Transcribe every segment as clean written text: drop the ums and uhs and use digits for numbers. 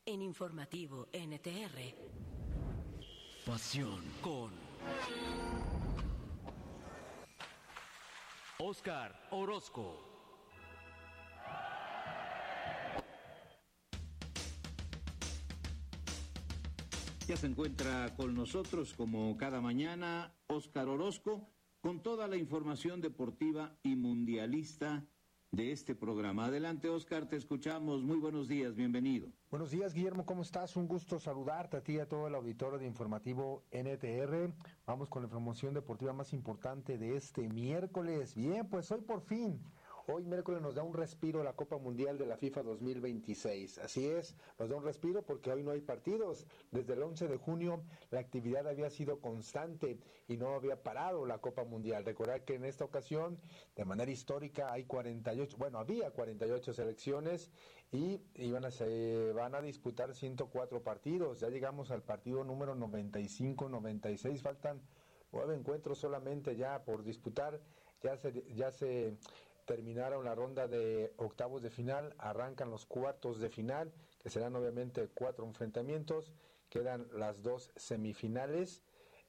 en Informativo NTR. Pasión con Óscar Orozco. Ya se encuentra con nosotros, como cada mañana, Óscar Orozco, con toda la información deportiva y mundialista de este programa. Adelante, Óscar, te escuchamos. Muy buenos días, bienvenido. Buenos días, Guillermo, ¿cómo estás? Un gusto saludarte a ti y a todo el auditorio de Informativo NTR. Vamos con la información deportiva más importante de este miércoles. Bien, pues hoy miércoles nos da un respiro la Copa Mundial de la FIFA 2026. Así es, nos da un respiro porque hoy no hay partidos. Desde el 11 de junio la actividad había sido constante y no había parado la Copa Mundial. Recordar que en esta ocasión, de manera histórica, había 48 selecciones y se van a disputar 104 partidos. Ya llegamos al partido número 95-96, faltan 9 encuentros solamente ya por disputar. Ya se terminaron la ronda de octavos de final, arrancan los cuartos de final, que serán obviamente 4 enfrentamientos, quedan las 2 semifinales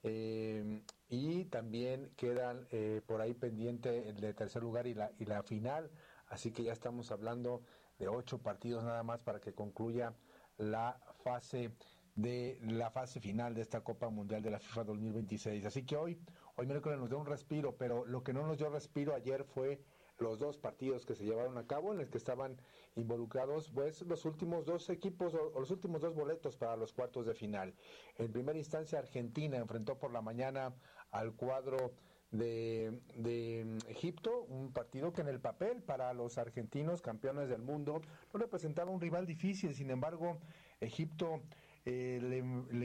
y también quedan por ahí pendiente el de tercer lugar y la final, así que ya estamos hablando de 8 partidos nada más para que concluya la fase final de esta Copa Mundial de la FIFA 2026. Así que hoy miércoles nos dio un respiro, pero lo que no nos dio respiro ayer fue los 2 partidos que se llevaron a cabo en los que estaban involucrados pues los últimos 2 equipos o los últimos 2 boletos para los cuartos de final. En primera instancia, Argentina enfrentó por la mañana al cuadro de Egipto, un partido que en el papel para los argentinos, campeones del mundo, no representaba un rival difícil. Sin embargo, Egipto le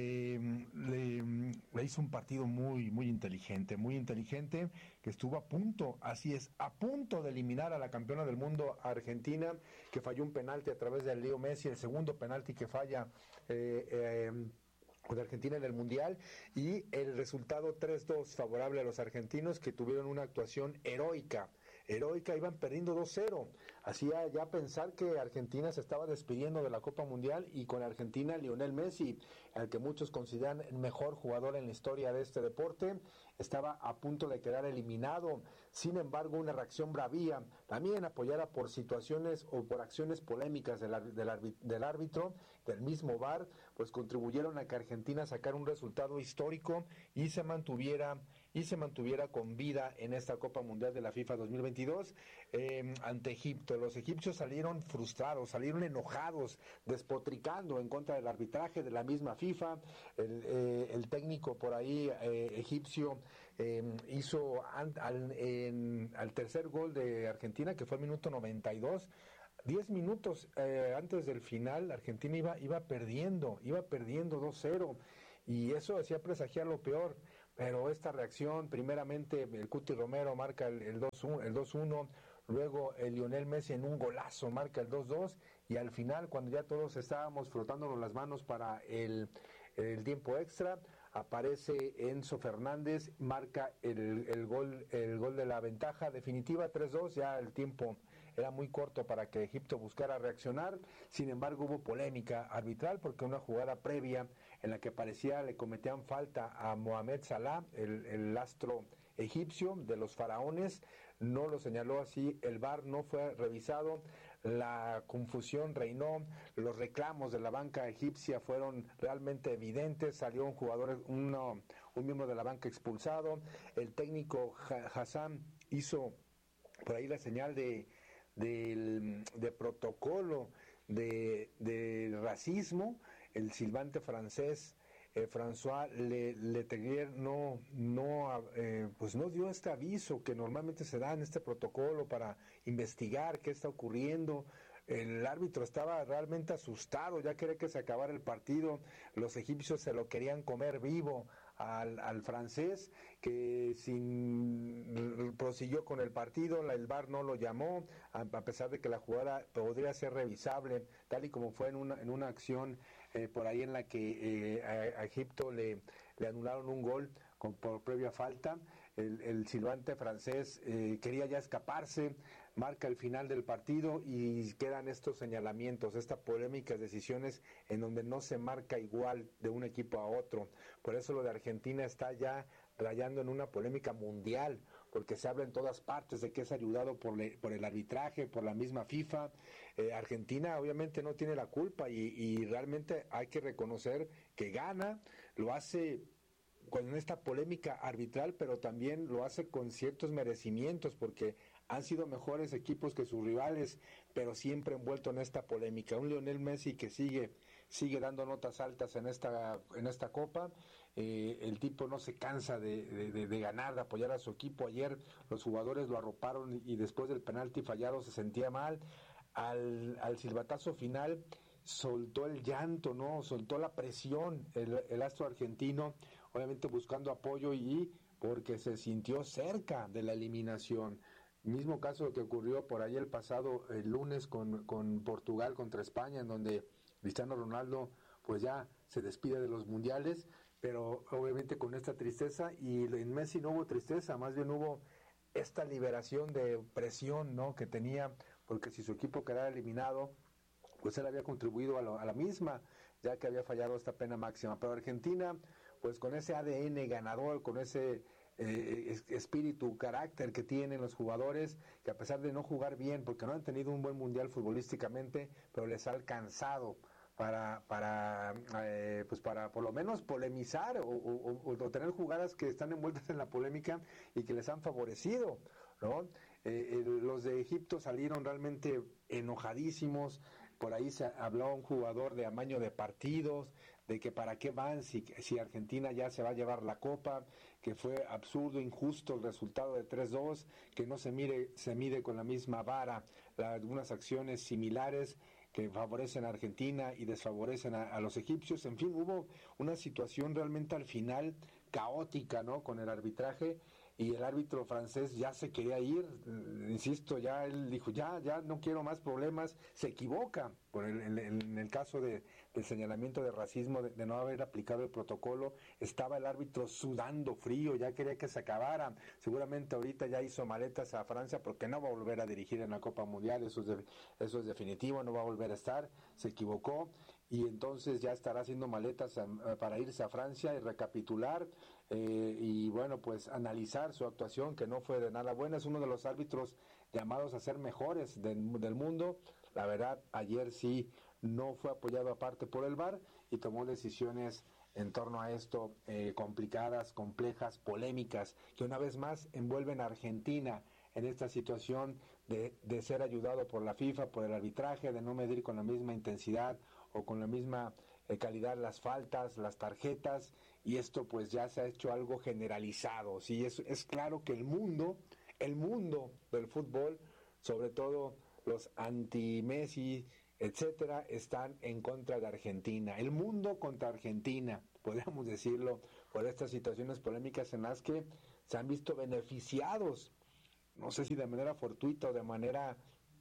hizo un partido muy inteligente, que estuvo a punto de eliminar a la campeona del mundo Argentina, que falló un penalti a través de Leo Messi, el segundo penalti que falla de Argentina en el Mundial, y el resultado 3-2 favorable a los argentinos, que tuvieron una actuación heroica, iban perdiendo 2-0, hacía ya pensar que Argentina se estaba despidiendo de la Copa Mundial, y con Argentina Lionel Messi, al que muchos consideran el mejor jugador en la historia de este deporte, estaba a punto de quedar eliminado. Sin embargo, una reacción bravía, también apoyada por situaciones o por acciones polémicas del árbitro, del mismo VAR, pues contribuyeron a que Argentina sacara un resultado histórico y se mantuviera con vida en esta Copa Mundial de la FIFA 2022 ante Egipto. Los egipcios salieron frustrados, salieron enojados, despotricando en contra del arbitraje de la misma FIFA. El técnico por ahí egipcio hizo al tercer gol de Argentina, que fue el minuto 92, 10 minutos antes del final. Argentina iba perdiendo 2-0, y eso hacía presagiar lo peor. Pero esta reacción, primeramente el Cuti Romero marca el 2-1, luego el Lionel Messi en un golazo marca el 2-2, y al final, cuando ya todos estábamos frotándonos las manos para el tiempo extra, aparece Enzo Fernández, marca el gol de la ventaja definitiva, 3-2, ya el tiempo era muy corto para que Egipto buscara reaccionar. Sin embargo, hubo polémica arbitral porque una jugada previa en la que parecía le cometían falta a Mohamed Salah, el astro egipcio de los faraones, no lo señaló así el VAR, no fue revisado, la confusión reinó, los reclamos de la banca egipcia fueron realmente evidentes, salió un miembro de la banca expulsado, el técnico Hassan hizo por ahí la señal de protocolo de racismo. El silbante francés François Letellier no dio este aviso que normalmente se da en este protocolo para investigar qué está ocurriendo. El árbitro estaba realmente asustado, ya quería que se acabara el partido. Los egipcios se lo querían comer vivo al francés, que prosiguió con el partido. El VAR no lo llamó, a pesar de que la jugada podría ser revisable, tal y como fue en una acción por ahí en la que a Egipto le anularon un gol por previa falta. el silbante francés quería ya escaparse, marca el final del partido y quedan estos señalamientos, estas polémicas decisiones en donde no se marca igual de un equipo a otro. Por eso lo de Argentina está ya rayando en una polémica mundial, porque se habla en todas partes de que es ayudado por el arbitraje, por la misma FIFA. Argentina obviamente no tiene la culpa y realmente hay que reconocer que gana, lo hace con esta polémica arbitral, pero también lo hace con ciertos merecimientos, porque han sido mejores equipos que sus rivales, pero siempre envuelto en esta polémica. Un Lionel Messi que sigue dando notas altas en esta Copa. El tipo no se cansa de ganar, de apoyar a su equipo. Ayer los jugadores lo arroparon y después del penalti fallado se sentía mal. Al silbatazo final soltó el llanto, ¿no? Soltó la presión el astro argentino, obviamente buscando apoyo y porque se sintió cerca de la eliminación. Mismo caso que ocurrió por ahí el pasado el lunes con Portugal contra España, en donde Cristiano Ronaldo pues ya se despide de los mundiales, pero obviamente con esta tristeza, y en Messi no hubo tristeza, más bien hubo esta liberación de presión, ¿no?, que tenía, porque si su equipo quedara eliminado, pues él había contribuido a la misma, ya que había fallado esta pena máxima. Pero Argentina, pues con ese ADN ganador, con ese espíritu, carácter que tienen los jugadores, que a pesar de no jugar bien, porque no han tenido un buen mundial futbolísticamente, pero les ha alcanzado para por lo menos polemizar o tener jugadas que están envueltas en la polémica y que les han favorecido, ¿no? Los de Egipto salieron realmente enojadísimos. Por ahí se habló un jugador de amaño de partidos, de que para qué van si Argentina ya se va a llevar la copa, que fue absurdo, injusto el resultado de 3-2, que no se mide con la misma vara algunas acciones similares que favorecen a Argentina y desfavorecen a los egipcios. En fin, hubo una situación realmente al final caótica, ¿no?, con el arbitraje, y el árbitro francés ya se quería ir, insisto, ya él dijo, ya no quiero más problemas, se equivoca en el caso del señalamiento de racismo, de no haber aplicado el protocolo. Estaba el árbitro sudando frío, ya quería que se acabara, seguramente ahorita ya hizo maletas a Francia porque no va a volver a dirigir en la Copa Mundial, eso es definitivo, no va a volver a estar, se equivocó, y entonces ya estará haciendo maletas para irse a Francia y recapitular y bueno, pues analizar su actuación, que no fue de nada buena. Es uno de los árbitros llamados a ser mejores del mundo. La verdad, ayer sí no fue apoyado aparte por el VAR y tomó decisiones en torno a esto complicadas, complejas, polémicas, que una vez más envuelven a Argentina en esta situación de ser ayudado por la FIFA, por el arbitraje, de no medir con la misma intensidad o con la misma calidad las faltas, las tarjetas, y esto pues ya se ha hecho algo generalizado. Sí, es claro que el mundo del fútbol, sobre todo los anti-Messi, etcétera, están en contra de Argentina. El mundo contra Argentina, podríamos decirlo, por estas situaciones polémicas en las que se han visto beneficiados, no sé si de manera fortuita o de manera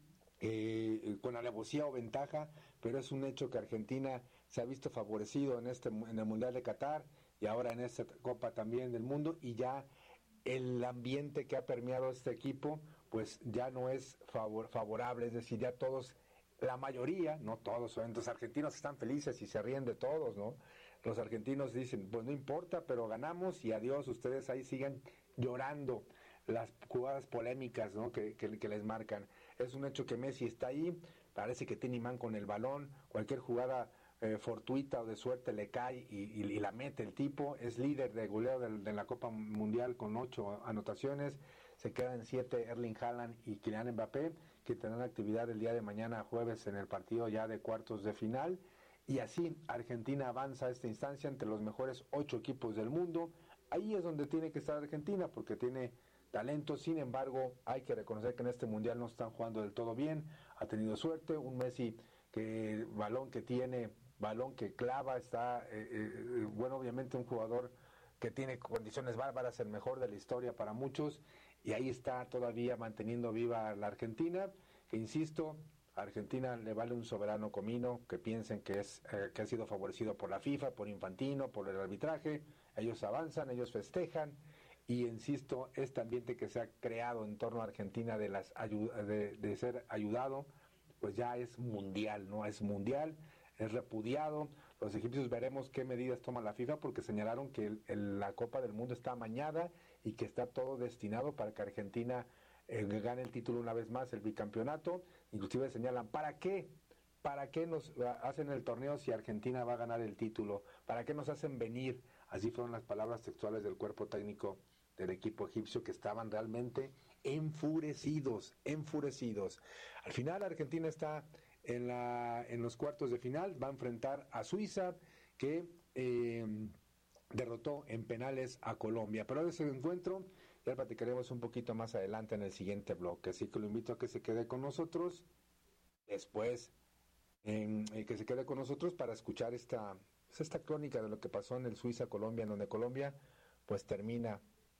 con alevosía o ventaja, pero es un hecho que Argentina se ha visto favorecido en el Mundial de Qatar y ahora en esta Copa también del Mundo, y ya el ambiente que ha permeado este equipo pues ya no es favorable, es decir, ya todos, la mayoría, no todos, los argentinos están felices y se ríen de todos, ¿no? Los argentinos dicen, pues no importa, pero ganamos y adiós, ustedes ahí sigan llorando las jugadas polémicas, ¿no?, que les marcan. Es un hecho que Messi está ahí, parece que tiene imán con el balón, cualquier jugada fortuita o de suerte le cae y la mete el tipo. Es líder de goleo de la Copa Mundial con 8 anotaciones, se quedan 7 Erling Haaland y Kylian Mbappé, que tendrán actividad el día de mañana jueves en el partido ya de cuartos de final, y así Argentina avanza a esta instancia entre los mejores 8 equipos del mundo. Ahí es donde tiene que estar Argentina, porque tiene talento. Sin embargo, hay que reconocer que en este mundial no están jugando del todo bien, ha tenido suerte, un Messi que balón que tiene, balón que clava, está, bueno, obviamente un jugador que tiene condiciones bárbaras, el mejor de la historia para muchos, y ahí está todavía manteniendo viva la Argentina, que insisto, a Argentina le vale un soberano comino, que piensen que ha sido favorecido por la FIFA, por Infantino, por el arbitraje. Ellos avanzan, ellos festejan, y insisto, este ambiente que se ha creado en torno a Argentina de ser ayudado, pues ya es mundial, ¿no? Es mundial, es repudiado. Los egipcios veremos qué medidas toma la FIFA, porque señalaron que la Copa del Mundo está amañada y que está todo destinado para que Argentina gane el título una vez más, el bicampeonato. Inclusive señalan, ¿para qué? ¿Para qué nos hacen el torneo si Argentina va a ganar el título? ¿Para qué nos hacen venir? Así fueron las palabras textuales del cuerpo técnico del equipo egipcio, que estaban realmente enfurecidos. Al final Argentina está en los cuartos de final, va a enfrentar a Suiza, que derrotó en penales a Colombia. Pero de ese encuentro ya platicaremos un poquito más adelante en el siguiente bloque, así que lo invito a que se quede con nosotros después, que se quede con nosotros para escuchar esta crónica de lo que pasó en el Suiza-Colombia, en donde Colombia pues termina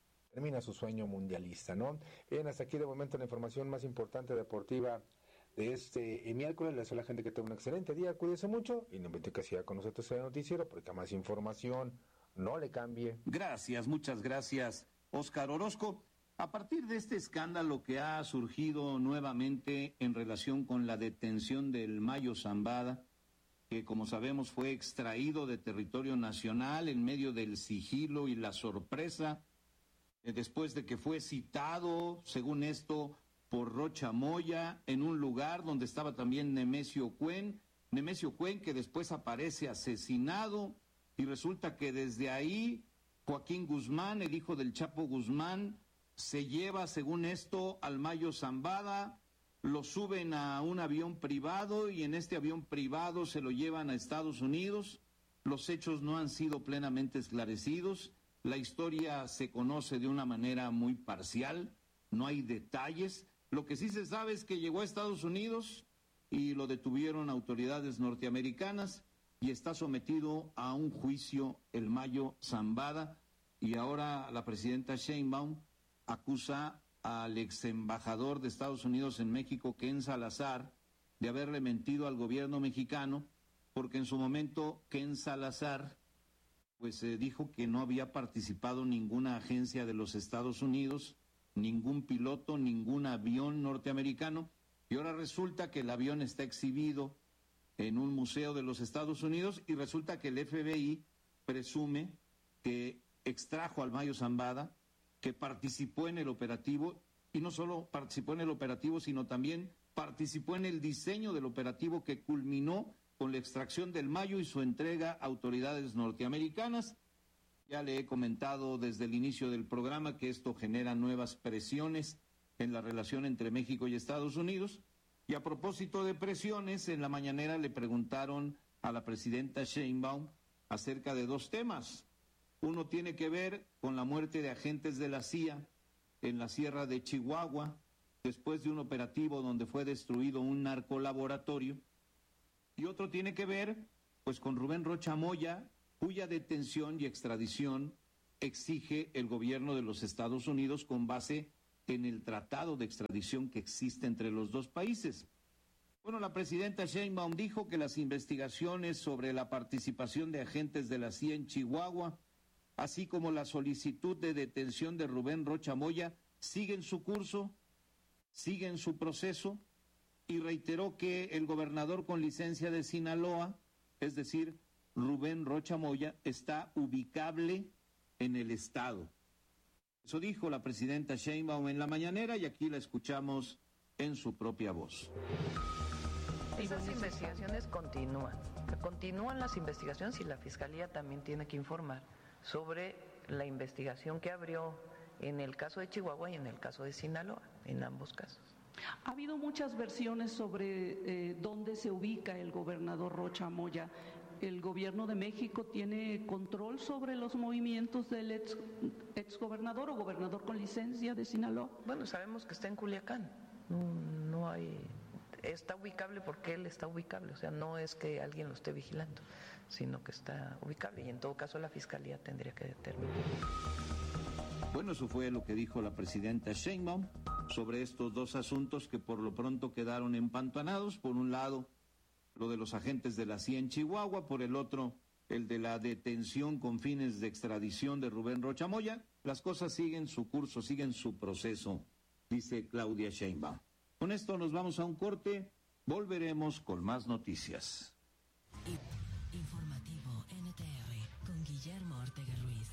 su sueño mundialista, ¿no? Bien, hasta aquí de momento la información más importante deportiva de este miércoles. Les deseo a la gente que tenga un excelente día, cuídese mucho y no invite que siga con nosotros en el noticiero, porque más información no le cambie. Gracias, muchas gracias, Óscar Orozco. A partir de este escándalo que ha surgido nuevamente en relación con la detención del Mayo Zambada, que como sabemos fue extraído de territorio nacional en medio del sigilo y la sorpresa, después de que fue citado, según esto, por Rocha Moya, en un lugar donde estaba también Nemesio Cuen, que después aparece asesinado, y resulta que desde ahí Joaquín Guzmán, el hijo del Chapo Guzmán, se lleva, según esto, al Mayo Zambada, lo suben a un avión privado y en este avión privado se lo llevan a Estados Unidos. Los hechos no han sido plenamente esclarecidos, la historia se conoce de una manera muy parcial, no hay detalles. Lo que sí se sabe es que llegó a Estados Unidos y lo detuvieron autoridades norteamericanas y está sometido a un juicio el Mayo Zambada, y ahora la presidenta Sheinbaum acusa al ex embajador de Estados Unidos en México, Ken Salazar, de haberle mentido al gobierno mexicano, porque en su momento Ken Salazar pues dijo que no había participado ninguna agencia de los Estados Unidos, ningún piloto, ningún avión norteamericano, y ahora resulta que el avión está exhibido en un museo de los Estados Unidos y resulta que el FBI presume que extrajo al Mayo Zambada, que participó en el operativo, y no solo participó en el operativo, sino también participó en el diseño del operativo que culminó con la extracción del Mayo y su entrega a autoridades norteamericanas. Ya le he comentado desde el inicio del programa que esto genera nuevas presiones en la relación entre México y Estados Unidos. Y a propósito de presiones, en la mañanera le preguntaron a la presidenta Sheinbaum acerca de dos temas. Uno tiene que ver con la muerte de agentes de la CIA en la Sierra de Chihuahua, después de un operativo donde fue destruido un narcolaboratorio. Y otro tiene que ver, pues, con Rubén Rocha Moya, cuya detención y extradición exige el gobierno de los Estados Unidos con base en el tratado de extradición que existe entre los dos países. Bueno, la presidenta Sheinbaum dijo que las investigaciones sobre la participación de agentes de la CIA en Chihuahua, así como la solicitud de detención de Rubén Rocha Moya, siguen su curso, siguen su proceso, y reiteró que el gobernador con licencia de Sinaloa, es decir, Rubén Rocha Moya, está ubicable en el estado. Eso dijo la presidenta Sheinbaum en la mañanera y aquí la escuchamos en su propia voz. Esas investigaciones continúan las investigaciones y la Fiscalía también tiene que informar sobre la investigación que abrió en el caso de Chihuahua y en el caso de Sinaloa, en ambos casos. Ha habido muchas versiones sobre dónde se ubica el gobernador Rocha Moya. ¿El gobierno de México tiene control sobre los movimientos del exgobernador o gobernador con licencia de Sinaloa? Bueno, sabemos que está en Culiacán. No hay... Está ubicable porque él está ubicable. O sea, no es que alguien lo esté vigilando, sino que está ubicable. Y en todo caso la Fiscalía tendría que determinar. Bueno, eso fue lo que dijo la presidenta Sheinbaum sobre estos dos asuntos que por lo pronto quedaron empantanados. Por un lado, lo de los agentes de la CIA en Chihuahua, por el otro, el de la detención con fines de extradición de Rubén Rocha Moya. las cosas siguen su curso, siguen su proceso, dice Claudia Sheinbaum. Con esto nos vamos a un corte, volveremos con más noticias. Informativo NTR con Guillermo Ortega Ruiz.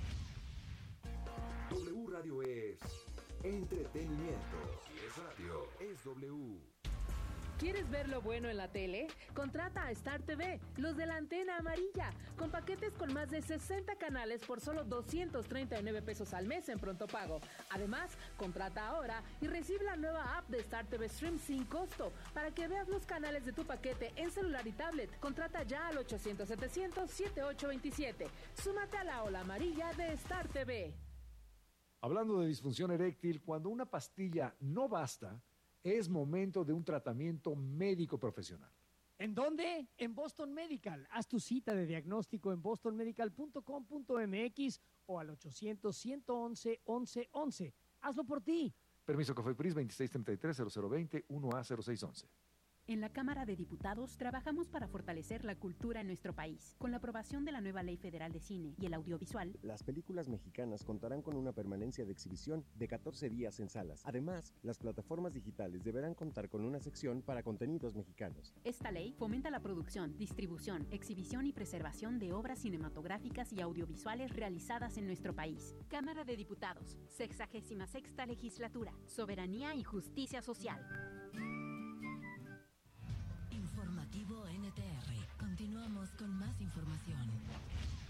W Radio es entretenimiento. Si es radio, es W. ¿Quieres ver lo bueno en la tele? Contrata a Star TV, los de la antena amarilla, con paquetes con más de 60 canales por solo 239 pesos al mes en pronto pago. Además, contrata ahora y recibe la nueva app de Star TV Stream sin costo para que veas los canales de tu paquete en celular y tablet. Contrata ya al 800-700-7827. Súmate a la ola amarilla de Star TV. Hablando de disfunción eréctil, cuando una pastilla no basta, es momento de un tratamiento médico profesional. ¿En dónde? En Boston Medical. Haz tu cita de diagnóstico en bostonmedical.com.mx o al 800-111-1111. Hazlo por ti. Permiso COFEPRIS 2633-0020 1A0611. En la Cámara de Diputados trabajamos para fortalecer la cultura en nuestro país. Con la aprobación de la nueva Ley Federal de Cine y el Audiovisual, las películas mexicanas contarán con una permanencia de exhibición de 14 días en salas. Además, las plataformas digitales deberán contar con una sección para contenidos mexicanos. Esta ley fomenta la producción, distribución, exhibición y preservación de obras cinematográficas y audiovisuales realizadas en nuestro país. Cámara de Diputados, 66ª Legislatura, Soberanía y Justicia Social. Informativo NTR. Continuamos con más información.